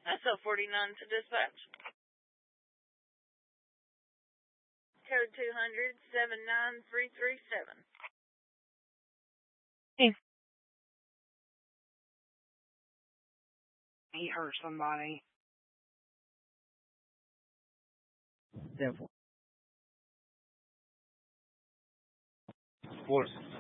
SO 49 to dispatch. Code 200 79337. He hurt somebody. 10-4. Force.